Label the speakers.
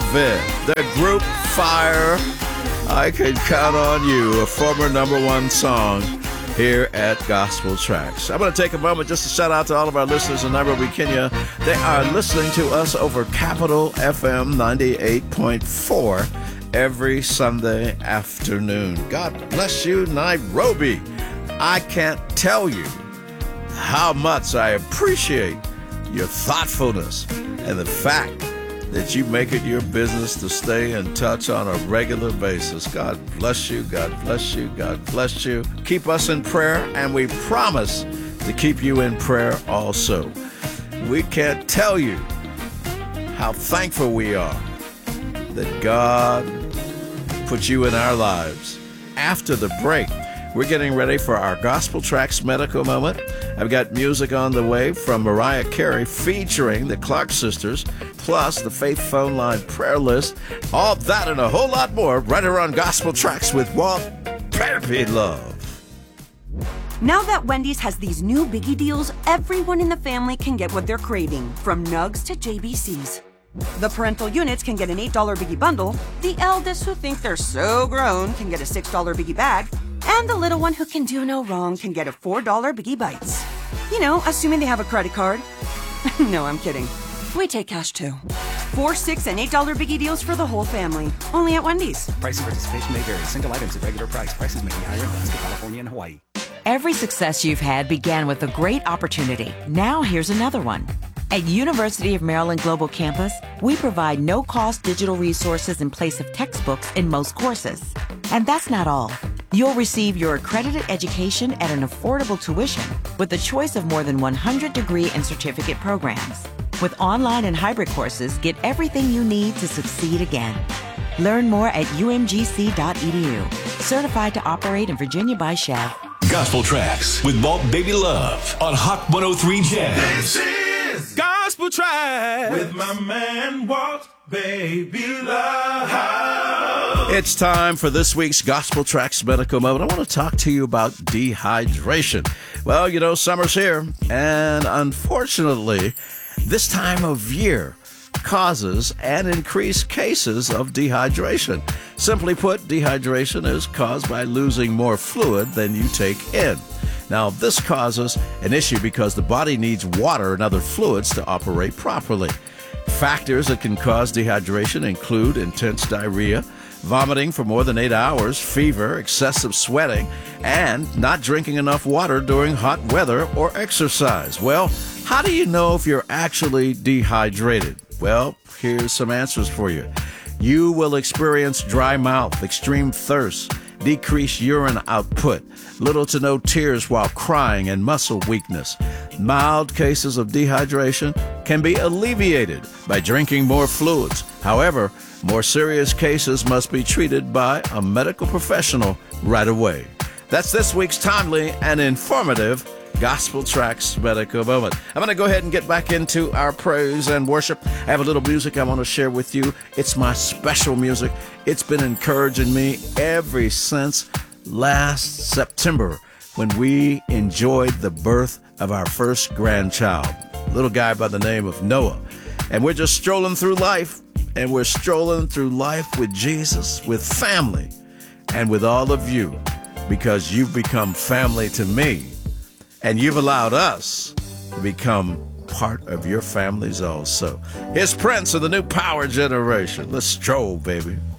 Speaker 1: David, the group Fire. I Can Count on You, a former #1 song here at Gospel Tracks. I'm going to take a moment just to shout out to all of our listeners in Nairobi, Kenya. They are listening to us over Capital FM 98.4 every Sunday afternoon. God bless you, Nairobi. I can't tell you how much I appreciate your thoughtfulness and the fact that you make it your business to stay in touch on a regular basis. God bless you. God bless you. God bless you. Keep us in prayer, and we promise to keep you in prayer also. We can't tell you how thankful we are that God put you in our lives. After the break, we're getting ready for our Gospel Tracks Medical Moment. I've got music on the way from Mariah Carey featuring the Clark Sisters, plus the Faith Phone Line prayer list. All that and a whole lot more right here on Gospel Tracks with Walt Baby Love.
Speaker 2: Now that Wendy's has these new biggie deals, everyone in the family can get what they're craving, from nugs to JBCs. The parental units can get an $8 biggie bundle, the eldest who think they're so grown can get a $6 biggie bag, and the little one who can do no wrong can get a $4 biggie bites. You know, assuming they have a credit card. No, I'm kidding. We take cash too. $4, $6, and $8 biggie deals for the whole family. Only at Wendy's.
Speaker 3: Price and participation may vary. Single items at regular price. Prices may be higher in Alaska, California, and Hawaii.
Speaker 4: Every success you've had began with a great opportunity. Now here's another one. At University of Maryland Global Campus, we provide no-cost digital resources in place of textbooks in most courses. And that's not all. You'll receive your accredited education at an affordable tuition with a choice of more than 100 degree and certificate programs. With online and hybrid courses, get everything you need to succeed again. Learn more at umgc.edu. Certified to operate in Virginia by Shell.
Speaker 5: Gospel Tracks with Walt Baby Love on Hot 103 Jazz.
Speaker 6: This is Gospel Tracks with my man Walt Baby Love.
Speaker 1: It's time for this week's Gospel Tracks Medical Moment. I want to talk to you about dehydration. Well, you know, summer's here, and unfortunately, this time of year causes an increased cases of dehydration. Simply put, dehydration is caused by losing more fluid than you take in. Now, this causes an issue because the body needs water and other fluids to operate properly. Factors that can cause dehydration include intense diarrhea, vomiting for more than 8 hours, fever, excessive sweating, and not drinking enough water during hot weather or exercise. Well, how do you know if you're actually dehydrated? Well, here's some answers for you. You will experience dry mouth, extreme thirst, decreased urine output, little to no tears while crying, and muscle weakness. Mild cases of dehydration can be alleviated by drinking more fluids. However, more serious cases must be treated by a medical professional right away. That's this week's timely and informative Gospel Tracks Medical Moment. I'm going to go ahead and get back into our praise and worship. I have a little music I want to share with you. It's my special music. It's been encouraging me ever since last September when we enjoyed the birth of our first grandchild, a little guy by the name of Noah. And we're just strolling through life, and we're strolling through life with Jesus, with family, and with all of you, because you've become family to me. And you've allowed us to become part of your families also. Here's Prince of the New Power Generation. Let's stroll, baby.